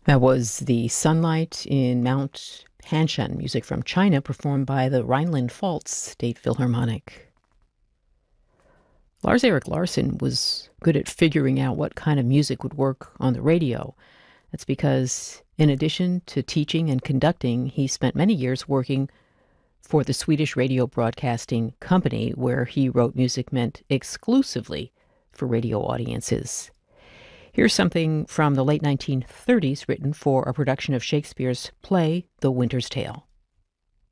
That was The Sunlight in Mount Hanshan, music from China performed by the Rhineland-Pfalz State Philharmonic. Lars-Erik Larsson was good at figuring out what kind of music would work on the radio. That's because, in addition to teaching and conducting, he spent many years working for the Swedish Radio Broadcasting Company, where he wrote music meant exclusively for radio audiences. Here's something from the late 1930s written for a production of Shakespeare's play, The Winter's Tale.